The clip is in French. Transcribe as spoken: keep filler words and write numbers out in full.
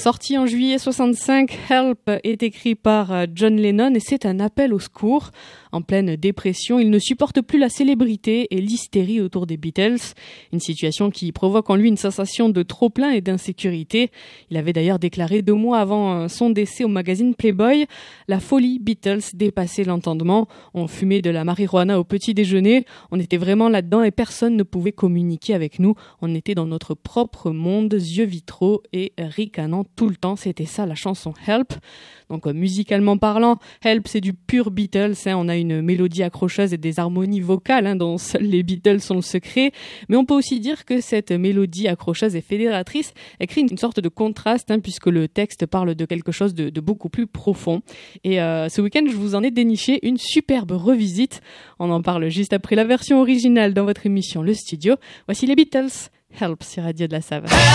Sorti en juillet soixante-cinq, Help est écrit par John Lennon et c'est un appel au secours. En pleine dépression, il ne supporte plus la célébrité et l'hystérie autour des Beatles, une situation qui provoque en lui une sensation de trop-plein et d'insécurité. Il avait d'ailleurs déclaré deux mois avant son décès au magazine Playboy « La folie Beatles dépassait l'entendement. On fumait de la marijuana au petit déjeuner. On était vraiment là-dedans et personne ne pouvait communiquer avec nous. On était dans notre propre monde, yeux vitraux et ricanant tout le temps. » C'était ça la chanson Help. Donc euh, musicalement parlant, Help c'est du pur Beatles, hein. On a une mélodie accrocheuse et des harmonies vocales hein, dont seuls les Beatles sont le secret. Mais on peut aussi dire que cette mélodie accrocheuse et fédératrice, elle crée une sorte de contraste hein, puisque le texte parle de quelque chose de, de beaucoup plus profond. Et euh, ce week-end, je vous en ai déniché une superbe revisite. On en parle juste après la version originale dans votre émission Le Studio. Voici les Beatles, Help sur Radio de la Save.